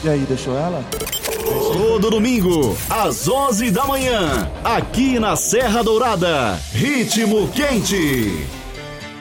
E aí, deixou ela? Todo domingo, às 11 da manhã, aqui na Serra Dourada, Ritmo Quente.